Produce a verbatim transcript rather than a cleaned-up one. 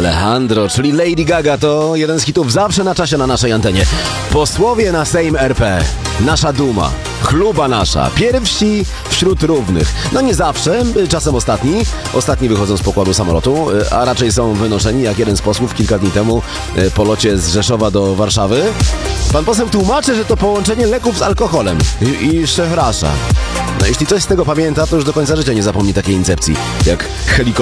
Alejandro, czyli Lady Gaga, to jeden z hitów zawsze na czasie na naszej antenie. Posłowie na Sejm R P. Nasza duma. Chluba nasza. Pierwsi wśród równych. No nie zawsze, czasem ostatni. Ostatni wychodzą z pokładu samolotu, a raczej są wynoszeni, jak jeden z posłów kilka dni temu po locie z Rzeszowa do Warszawy. Pan poseł tłumaczy, że to połączenie leków z alkoholem i, i szefrasza. No jeśli coś z tego pamięta, to już do końca życia nie zapomni takiej incepcji, jak helikopter.